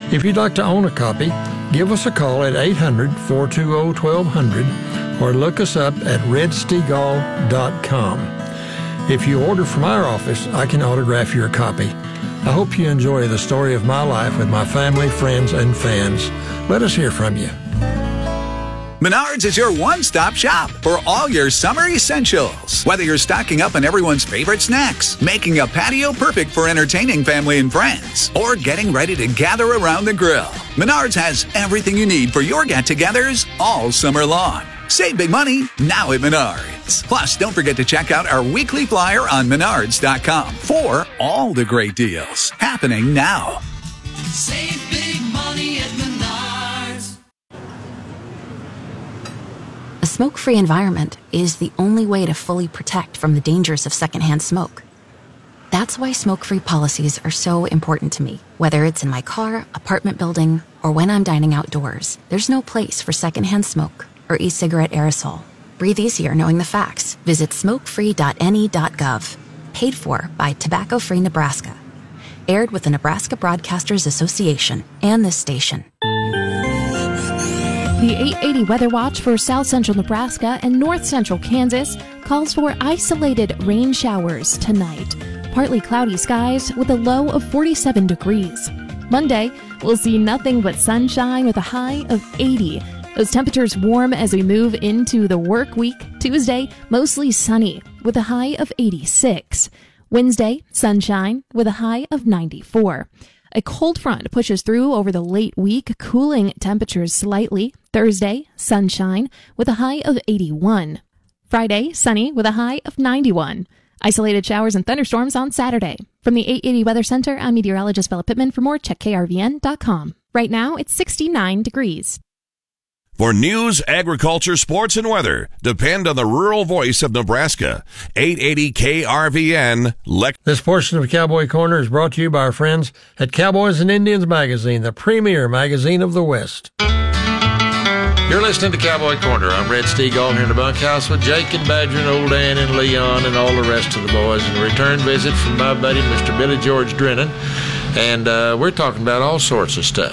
If you'd like to own a copy, give us a call at 800-420-1200 or look us up at redstegall.com. If you order from our office, I can autograph your copy. I hope you enjoy the story of my life with my family, friends, and fans. Let us hear from you. Menards is your one-stop shop for all your summer essentials. Whether you're stocking up on everyone's favorite snacks, making a patio perfect for entertaining family and friends, or getting ready to gather around the grill, Menards has everything you need for your get-togethers all summer long. Save big money now at Menards. Plus, don't forget to check out our weekly flyer on menards.com for all the great deals happening now. Save big money at Menards. A smoke-free environment is the only way to fully protect from the dangers of secondhand smoke. That's why smoke-free policies are so important to me. Whether it's in my car, apartment building, or when I'm dining outdoors, there's no place for secondhand smoke or e-cigarette aerosol. Breathe easier knowing the facts. Visit smokefree.ne.gov. Paid for by Tobacco Free Nebraska. Aired with the Nebraska Broadcasters Association and this station. The 880 Weather Watch for South Central Nebraska and North Central Kansas calls for isolated rain showers tonight. Partly cloudy skies with a low of 47 degrees. Monday, we'll see nothing but sunshine with a high of 80. Those temperatures warm as we move into the work week. Tuesday, mostly sunny with a high of 86. Wednesday, sunshine with a high of 94. A cold front pushes through over the late week, cooling temperatures slightly. Thursday, sunshine with a high of 81. Friday, sunny with a high of 91. Isolated showers and thunderstorms on Saturday. From the 880 Weather Center, I'm meteorologist Bella Pittman. For more, check krvn.com. Right now, it's 69 degrees. For news, agriculture, sports, and weather, depend on the rural voice of Nebraska. 880 KRVN. This portion of Cowboy Corner is brought to you by our friends at Cowboys and Indians Magazine, the premier magazine of the West. You're listening to Cowboy Corner. I'm Red Stegall here in the bunkhouse with Jake and Badger and Old Dan and Leon and all the rest of the boys. And a return visit from my buddy, Mr. Billy George Drennan. And we're talking about all sorts of stuff.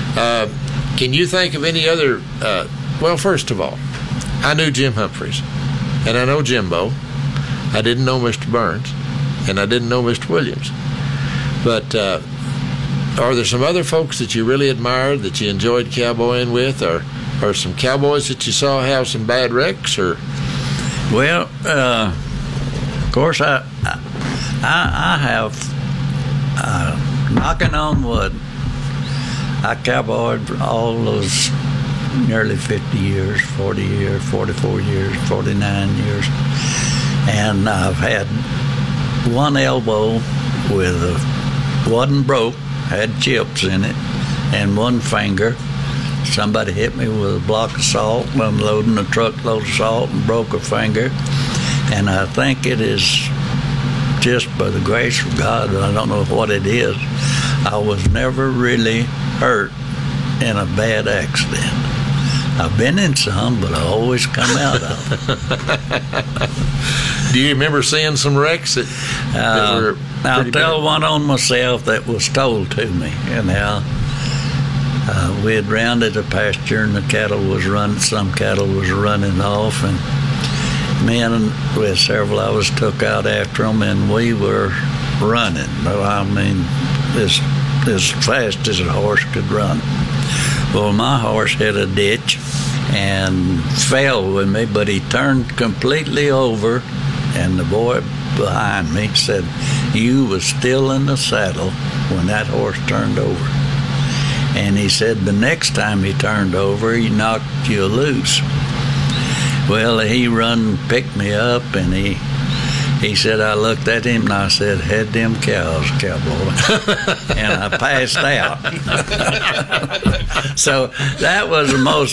Can you think of any other, well, first of all, I knew Jim Humphreys, and I know Jimbo. I didn't know Mr. Burns, and I didn't know Mr. Williams. But are there some other folks that you really admired that you enjoyed cowboying with, or some cowboys that you saw have some bad wrecks? Or Well, of course, I have, knocking on wood, I cowboyed all those nearly 50 years, 40 years, 44 years, 49 years. And I've had one elbow wasn't broke, had chips in it, and one finger. Somebody hit me with a block of salt, unloading a truckload of salt, and broke a finger. And I think it is just by the grace of God, I don't know what it is, I was never really hurt in a bad accident. I've been in some, but I always come out of it. do you remember seeing some wrecks that were I'll tell one on myself that was told to me. We had rounded a pasture and the cattle was running, some cattle was running off, and me and with several of us took out after them, and we were running. I mean, as fast as a horse could run. Well, my horse hit a ditch and fell with me, but he turned completely over, and the boy behind me said, "You was still in the saddle when that horse turned over." And he said the next time he turned over, he knocked you loose. Well, he picked me up, and he said, I looked at him and I said, "Head them cows, cowboy." And I passed out. So that was the most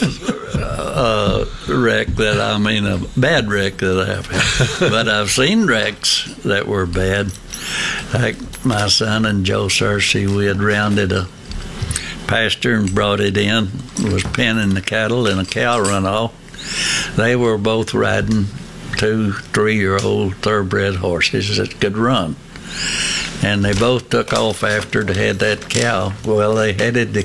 a bad wreck that I've had. But I've seen wrecks that were bad. Like my son and Joe Searcy, we had rounded a pasture and brought it in, was penning the cattle, and a cow run off. They were both riding 2-3-year-old thoroughbred horses that could run, and they both took off after they had that cow. Well, they headed to